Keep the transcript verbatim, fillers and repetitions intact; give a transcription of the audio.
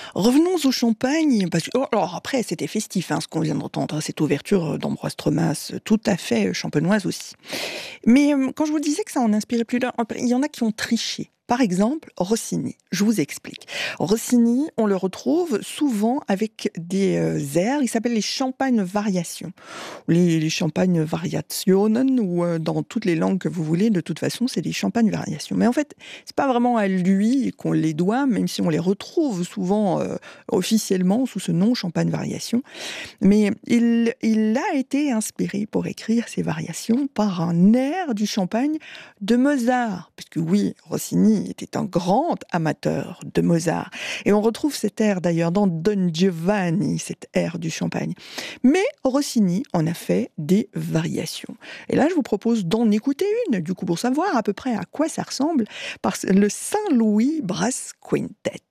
Revenons au champagne, parce que, oh, alors après, c'était festif, hein, ce qu'on vient d'entendre, cette ouverture d'Ambroise Thomas, tout à fait champenoise aussi. Mais euh, quand je vous disais que ça en inspirait plus d'un, il y en a qui ont triché. Par exemple, Rossini. Je vous explique. Rossini, on le retrouve souvent avec des euh, airs, il s'appelle les champagnes variations. Les, les champagnes variationen, ou euh, dans toutes les langues que vous voulez, de toute façon, c'est des champagnes variations. Mais en fait, c'est pas vraiment à lui qu'on les doit, même si on les retrouve souvent euh, officiellement sous ce nom, champagne variation. Mais il, il a été inspiré pour écrire ces variations par un air du champagne de Mozart. Puisque oui, Rossini était un grand amateur de Mozart. Et on retrouve cet air d'ailleurs dans Don Giovanni, cet air du champagne. Mais Rossini en a fait des variations. Et là, je vous propose d'en écouter une, du coup, pour savoir à peu près à quoi ça ressemble, par le Saint-Louis Brass Quintet.